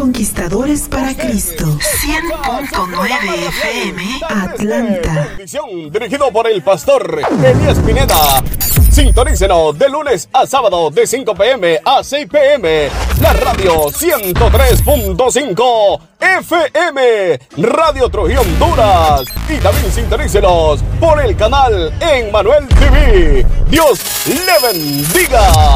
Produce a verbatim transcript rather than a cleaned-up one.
Conquistadores para Cristo. cien punto nueve F M, Atlanta. Bendición, dirigido por el pastor Elías Pineda. Sintonícenos de lunes a sábado de cinco p m a seis p m La radio ciento tres punto cinco F M, Radio Trujillo Honduras. Y también sintonícenos por el canal Emmanuel T V. Dios le bendiga.